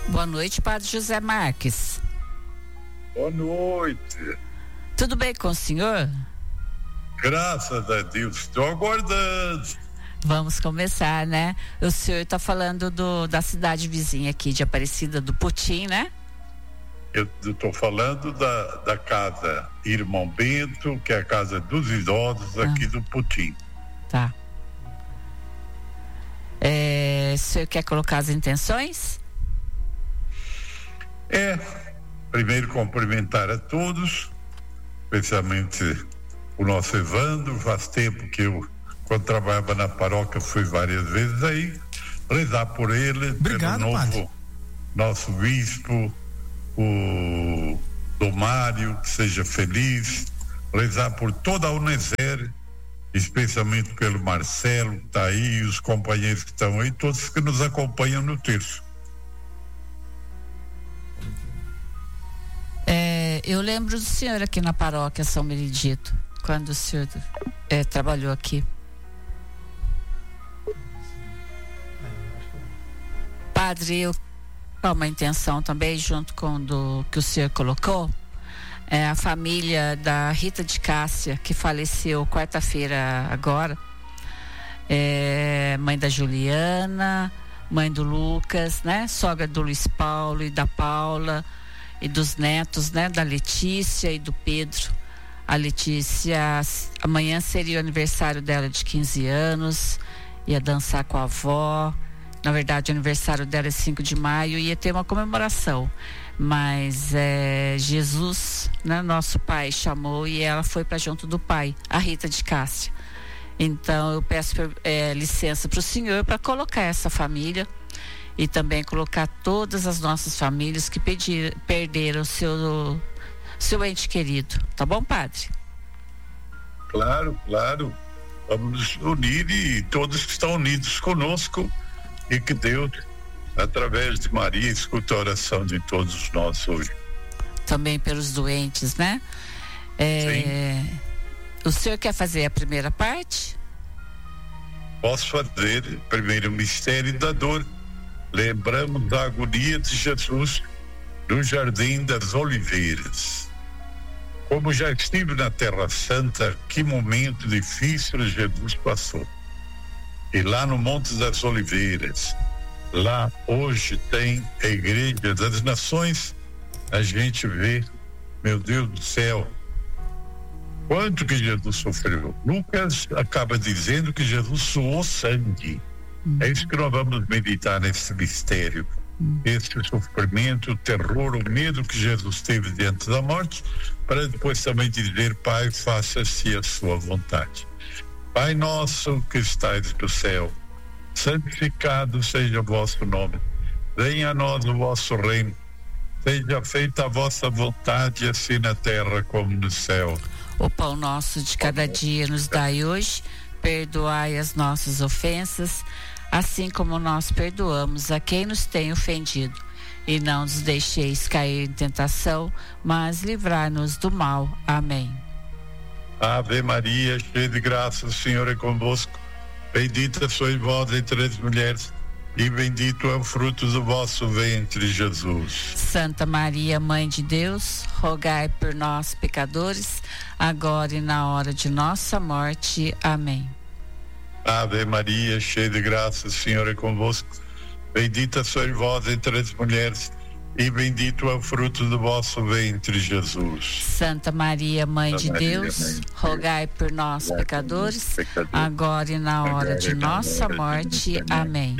Boa noite, Padre José Marques. Boa noite. Tudo bem com o senhor? Graças a Deus, estou aguardando. Vamos começar, né? O senhor está falando da cidade vizinha aqui de Aparecida do Putim, né? Eu estou falando da casa Irmão Bento, que é a casa dos idosos aqui do Putim. Tá. O senhor quer colocar as intenções? Primeiro cumprimentar a todos, especialmente o nosso Evandro. Faz tempo que eu, quando trabalhava na paróquia, fui várias vezes aí, rezar por ele. Obrigado, pelo padre. Nosso bispo, o Domário, que seja feliz, rezar por toda a Uneser, especialmente pelo Marcelo, que está aí, os companheiros que estão aí, todos que nos acompanham no terço. Eu lembro do senhor aqui na paróquia São Benedito, quando o senhor trabalhou aqui. Padre, eu tenho uma intenção também, junto com o que o senhor colocou, a família da Rita de Cássia, que faleceu quarta-feira agora, mãe da Juliana, mãe do Lucas, né? Sogra do Luiz Paulo e da Paula, e dos netos, né? Da Letícia e do Pedro. A Letícia, amanhã seria o aniversário dela de 15 anos, ia dançar com a avó. Na verdade, o aniversário dela é 5 de maio, ia ter uma comemoração. Mas Jesus, né, nosso pai, chamou e ela foi para junto do pai, a Rita de Cássia. Então, eu peço licença para o senhor para colocar essa família e também colocar todas as nossas famílias que perderam seu ente querido. Tá bom, padre? Claro. Vamos nos unir, e todos que estão unidos conosco, e que Deus, através de Maria, escuta a oração de todos nós hoje. Também pelos doentes, né? Sim. O senhor quer fazer a primeira parte? Posso fazer. Primeiro, o mistério da dor. Lembramos da agonia de Jesus no Jardim das Oliveiras. Como já estive na Terra Santa, que momento difícil Jesus passou. E lá no Monte das Oliveiras, lá hoje tem a Igreja das Nações, a gente vê, meu Deus do céu, quanto que Jesus sofreu. Lucas acaba dizendo que Jesus suou sangue. É isso que nós vamos meditar nesse mistério. Esse sofrimento, o terror, o medo que Jesus teve diante da morte, para depois também dizer: Pai, faça-se a sua vontade. Pai nosso que estais no céu, santificado seja o vosso nome. Venha a nós o vosso reino. Seja feita a vossa vontade, assim na terra como no céu. O pão nosso de cada dia nos dai hoje. Perdoai as nossas ofensas, assim como nós perdoamos a quem nos tem ofendido. E não nos deixeis cair em tentação, mas livrai-nos do mal. Amém. Ave Maria, cheia de graça, o Senhor é convosco. Bendita sois vós entre as mulheres, e bendito é o fruto do vosso ventre, Jesus. Santa Maria, Mãe de Deus, rogai por nós, pecadores, agora e na hora de nossa morte. Amém. Ave Maria, cheia de graça, o Senhor é convosco. Bendita sois vós entre as mulheres, e bendito é o fruto do vosso ventre, Jesus. Santa Maria, Mãe de Deus, rogai por nós, pecadores, agora e na hora de nossa morte. Amém.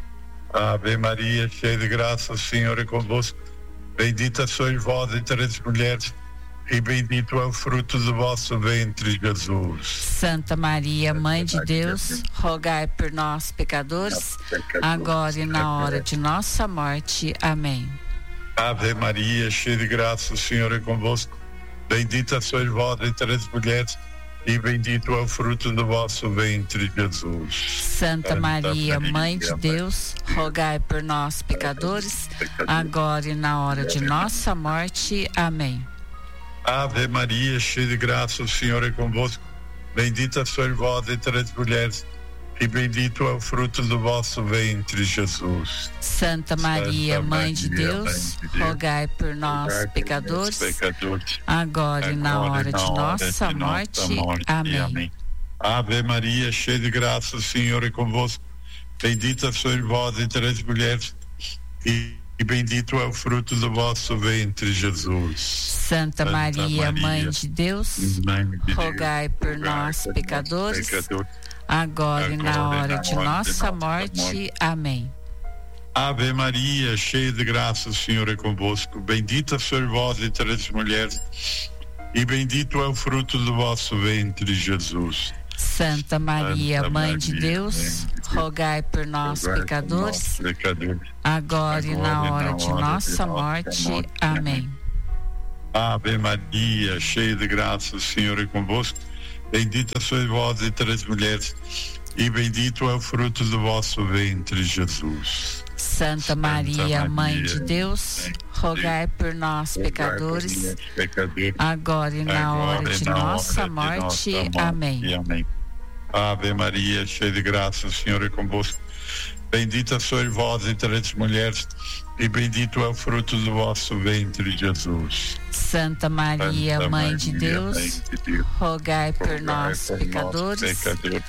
Ave Maria, cheia de graça, o Senhor é convosco. Bendita sois vós entre as mulheres, e bendito é o fruto do vosso ventre, Jesus. Santa Maria, Mãe de Deus, rogai por nós, pecadores, agora e na hora de nossa morte. Amém. Ave Maria, cheia de graça, o Senhor é convosco. Bendita sois vós entre as mulheres, e bendito é o fruto do vosso ventre, Jesus. Santa Maria, Mãe de Deus, rogai por nós, pecadores, agora e na hora de nossa morte. Amém. Ave Maria, cheia de graça, o Senhor é convosco. Bendita sois vós entre as mulheres, e bendito é o fruto do vosso ventre, Jesus. Santa Maria, Mãe de Deus, rogai por nós, pecadores, agora e na hora de nossa morte. Amém. Ave Maria, cheia de graça, o Senhor é convosco. Bendita sois vós entre as mulheres, e bendito é o fruto do vosso ventre, Jesus. Santa Maria, Mãe de Deus, rogai por nós, pecadores, agora e na hora de nossa morte. Amém. Ave Maria, cheia de graça, o Senhor é convosco. Bendita sois vós entre as mulheres, e bendito é o fruto do vosso ventre, Jesus. Santa Maria, Mãe de Deus, rogai por nós, pecadores, agora e na hora de nossa morte. Amém. Ave Maria, cheia de graça, o Senhor é convosco. Bendita sois vós entre as mulheres, e bendito é o fruto do vosso ventre, Jesus. Santa Maria, Mãe de Deus, rogai por nós, pecadores, agora e na hora de nossa morte. Amém. Ave Maria, cheia de graça, o Senhor é convosco. Bendita sois vós entre as mulheres, e bendito é o fruto do vosso ventre, Jesus. Santa Maria, Mãe de Deus, rogai por nós, pecadores,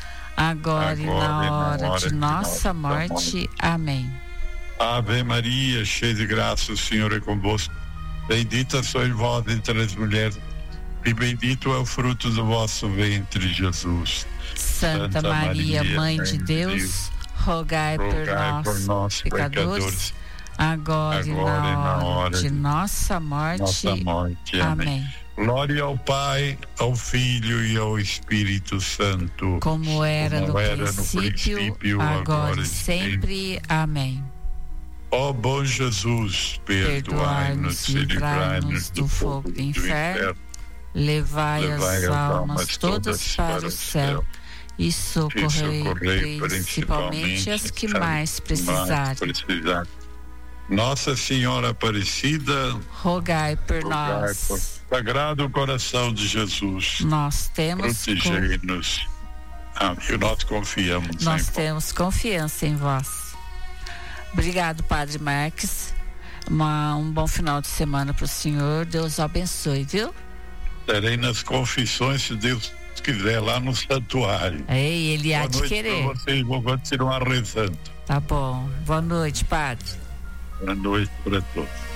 agora e na hora de nossa morte. Amém. Ave Maria, cheia de graça, o Senhor é convosco. Bendita sois vós entre as mulheres, e bendito é o fruto do vosso ventre, Jesus. Santa Maria, Mãe de Deus, rogai por nós, pecadores, agora e na hora de nossa morte. Amém. Glória ao Pai, ao Filho e ao Espírito Santo, como era no princípio, agora e sempre. Amém. Ó bom Jesus, perdoai-nos e livrai-nos do fogo do inferno, levai as almas todas para o céu e socorrei principalmente as que mais precisarem. Nossa Senhora Aparecida, rogai por nós. Sagrado Coração de Jesus, nós temos protegei-nos. E nós confiamos. Nós temos confiança em vós. Obrigado, Padre Marques. Um bom final de semana para o senhor. Deus o abençoe, viu? Estarei nas confissões, se Deus quiser, lá no santuário. Ele há de querer. Boa noite para vocês, vou continuar rezando. Tá bom. Boa noite, Padre. Boa noite para todos.